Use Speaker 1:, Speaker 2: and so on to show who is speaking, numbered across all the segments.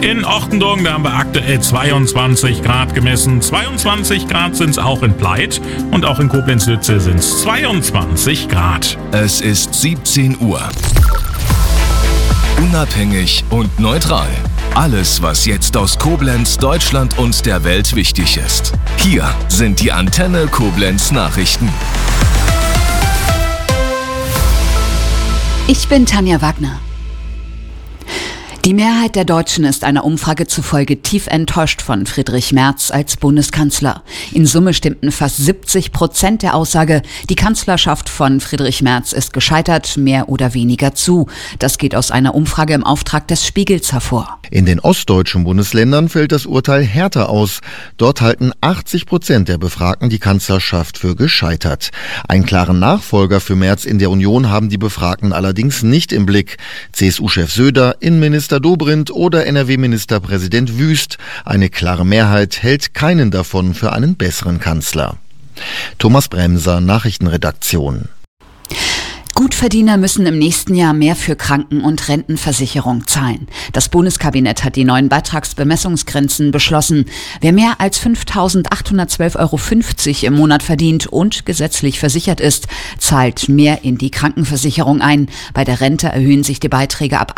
Speaker 1: In Ortenburg, da haben wir aktuell 22 Grad gemessen. 22 Grad sind es auch in Pleit und auch in Koblenz-Lützel sind es 22 Grad.
Speaker 2: Es ist 17 Uhr. Unabhängig und neutral. Alles, was jetzt aus Koblenz, Deutschland und der Welt wichtig ist. Hier sind die Antenne Koblenz Nachrichten.
Speaker 3: Ich bin Tanja Wagner. Die Mehrheit der Deutschen ist einer Umfrage zufolge tief enttäuscht von Friedrich Merz als Bundeskanzler. In Summe stimmten fast 70% der Aussage, die Kanzlerschaft von Friedrich Merz ist gescheitert, mehr oder weniger zu. Das geht aus einer Umfrage im Auftrag des Spiegels hervor.
Speaker 4: In den ostdeutschen Bundesländern fällt das Urteil härter aus. Dort halten 80% der Befragten die Kanzlerschaft für gescheitert. Einen klaren Nachfolger für Merz in der Union haben die Befragten allerdings nicht im Blick. CSU-Chef Söder, Innenminister Dobrindt oder NRW-Ministerpräsident Wüst. Eine klare Mehrheit hält keinen davon für einen besseren Kanzler. Thomas Bremser, Nachrichtenredaktion.
Speaker 3: Gutverdiener müssen im nächsten Jahr mehr für Kranken- und Rentenversicherung zahlen. Das Bundeskabinett hat die neuen Beitragsbemessungsgrenzen beschlossen. Wer mehr als 5.812,50 € im Monat verdient und gesetzlich versichert ist, zahlt mehr in die Krankenversicherung ein. Bei der Rente erhöhen sich die Beiträge ab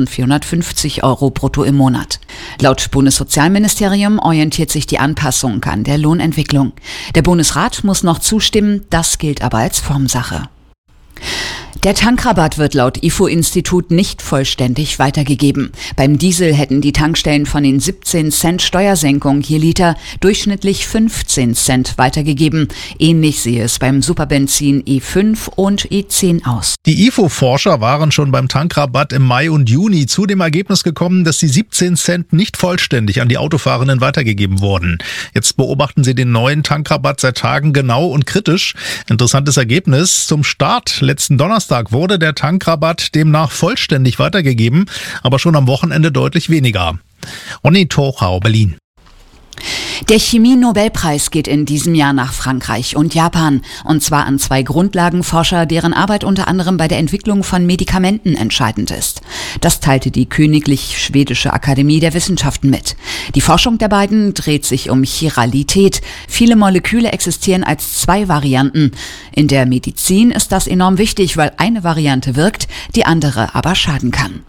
Speaker 3: 8.450 € brutto im Monat. Laut Bundessozialministerium orientiert sich die Anpassung an der Lohnentwicklung. Der Bundesrat muss noch zustimmen, das gilt aber als Formsache. Der Tankrabatt wird laut IFO-Institut nicht vollständig weitergegeben. Beim Diesel hätten die Tankstellen von den 17 Cent Steuersenkung je Liter durchschnittlich 15 Cent weitergegeben. Ähnlich sehe es beim Superbenzin E5 und E10 aus.
Speaker 5: Die IFO-Forscher waren schon beim Tankrabatt im Mai und Juni zu dem Ergebnis gekommen, dass die 17 Cent nicht vollständig an die Autofahrenden weitergegeben wurden. Jetzt beobachten sie den neuen Tankrabatt seit Tagen genau und kritisch. Interessantes Ergebnis. Zum Start letzten Donnerstag wurde der Tankrabatt demnach vollständig weitergegeben, aber schon am Wochenende deutlich weniger. Ronny Tochau, Berlin.
Speaker 3: Der Chemie-Nobelpreis geht in diesem Jahr nach Frankreich und Japan. Und zwar an 2 Grundlagenforscher, deren Arbeit unter anderem bei der Entwicklung von Medikamenten entscheidend ist. Das teilte die Königlich Schwedische Akademie der Wissenschaften mit. Die Forschung der beiden dreht sich um Chiralität. Viele Moleküle existieren als 2 Varianten. In der Medizin ist das enorm wichtig, weil eine Variante wirkt, die andere aber schaden kann.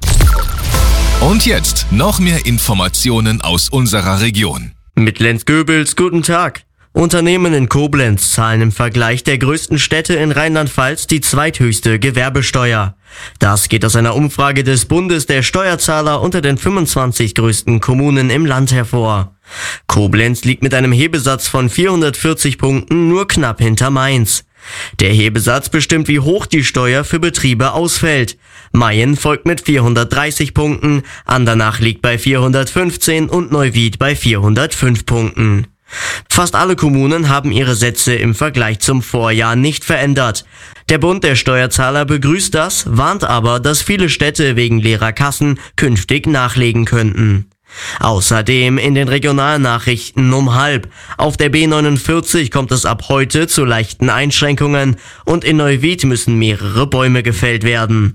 Speaker 2: Und jetzt noch mehr Informationen aus unserer Region.
Speaker 6: Mit Lenz Goebels, guten Tag. Unternehmen in Koblenz zahlen im Vergleich der größten Städte in Rheinland-Pfalz die zweithöchste Gewerbesteuer. Das geht aus einer Umfrage des Bundes der Steuerzahler unter den 25 größten Kommunen im Land hervor. Koblenz liegt mit einem Hebesatz von 440 Punkten nur knapp hinter Mainz. Der Hebesatz bestimmt, wie hoch die Steuer für Betriebe ausfällt. Mayen folgt mit 430 Punkten, Andernach liegt bei 415 und Neuwied bei 405 Punkten. Fast alle Kommunen haben ihre Sätze im Vergleich zum Vorjahr nicht verändert. Der Bund der Steuerzahler begrüßt das, warnt aber, dass viele Städte wegen leerer Kassen künftig nachlegen könnten. Außerdem in den Regionalnachrichten um 12:30. Auf der B49 kommt es ab heute zu leichten Einschränkungen und in Neuwied müssen mehrere Bäume gefällt werden.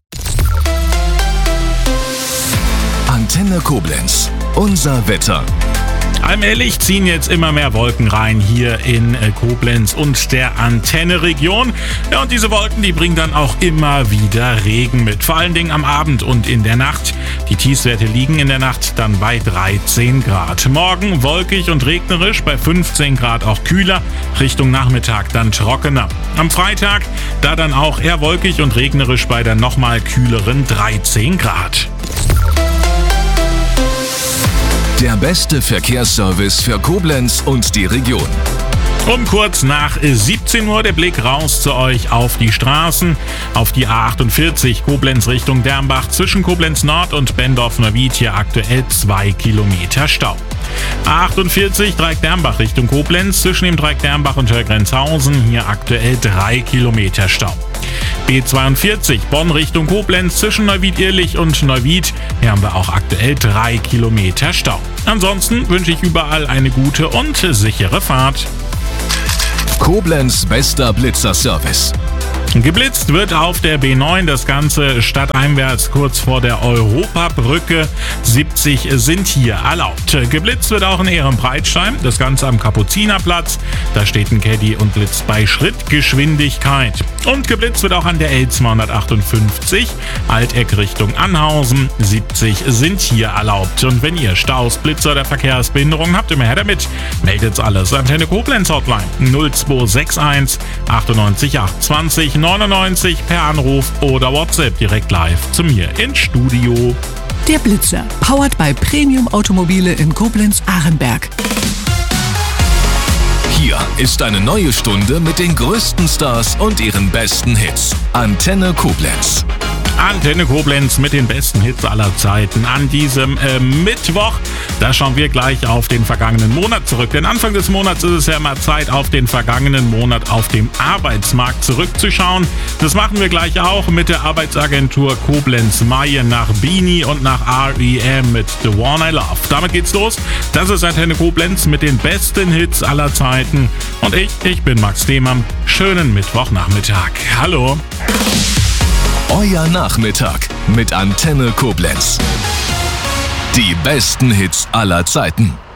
Speaker 2: Antenne Koblenz, unser Wetter.
Speaker 1: Allmählich ziehen jetzt immer mehr Wolken rein hier in Koblenz und der Antenne-Region. Ja, und diese Wolken, die bringen dann auch immer wieder Regen mit. Vor allen Dingen am Abend und in der Nacht. Die Tiefstwerte liegen in der Nacht dann bei 13 Grad. Morgen wolkig und regnerisch, bei 15 Grad auch kühler. Richtung Nachmittag dann trockener. Am Freitag, da dann auch eher wolkig und regnerisch bei der nochmal kühleren 13 Grad.
Speaker 2: Der beste Verkehrsservice für Koblenz und die Region.
Speaker 1: Um kurz nach 17 Uhr der Blick raus zu euch auf die Straßen. Auf die A48 Koblenz Richtung Dernbach zwischen Koblenz Nord und Bendorf-Neuwied hier aktuell 2 Kilometer Stau. A48 Dreieck-Dernbach Richtung Koblenz zwischen dem Dreieck Dernbach und Hörgrenzhausen hier aktuell 3 Kilometer Stau. B42 Bonn Richtung Koblenz zwischen Neuwied-Irlich und Neuwied. Hier haben wir auch aktuell 3 Kilometer Stau. Ansonsten wünsche ich überall eine gute und sichere Fahrt.
Speaker 2: Koblenz bester Blitzerservice.
Speaker 1: Geblitzt wird auf der B9, das Ganze stadteinwärts kurz vor der Europabrücke. 70 sind hier erlaubt. Geblitzt wird auch in Ehrenbreitstein, das Ganze am Kapuzinerplatz. Da steht ein Caddy und blitzt bei Schrittgeschwindigkeit. Und geblitzt wird auch an der L258, Alteck Richtung Anhausen. 70 sind hier erlaubt. Und wenn ihr Staus, Blitzer oder Verkehrsbehinderungen habt, immer her damit. Meldet alles. Antenne Koblenz Hotline 0261 98 820 99 per Anruf oder WhatsApp direkt live zu mir ins Studio.
Speaker 7: Der Blitzer, powered by Premium Automobile in Koblenz-Arenberg.
Speaker 2: Hier ist eine neue Stunde mit den größten Stars und ihren besten Hits. Antenne Koblenz.
Speaker 1: Antenne Koblenz mit den besten Hits aller Zeiten an diesem Mittwoch. Da schauen wir gleich auf den vergangenen Monat zurück. Denn Anfang des Monats ist es ja immer Zeit, auf den vergangenen Monat auf dem Arbeitsmarkt zurückzuschauen. Das machen wir gleich auch mit der Arbeitsagentur Koblenz-Mayen nach Beanie und nach R.E.M. mit The One I Love. Damit geht's los. Das ist Antenne Koblenz mit den besten Hits aller Zeiten. Und ich bin Max Demann. Schönen Mittwochnachmittag. Hallo.
Speaker 2: Euer Nachmittag mit Antenne Koblenz. Die besten Hits aller Zeiten.